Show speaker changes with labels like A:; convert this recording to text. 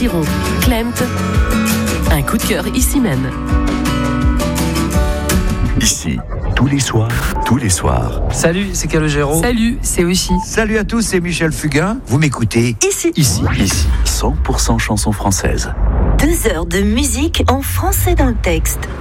A: Chiron, Klemt. Un coup de cœur ici même.
B: Ici, tous les soirs.
C: Salut, c'est Calogero.
D: Salut, c'est Oshi.
E: Salut à tous, c'est Michel Fugain. Vous m'écoutez
B: Ici, 100% chansons françaises.
F: 2 heures de musique en français dans le texte.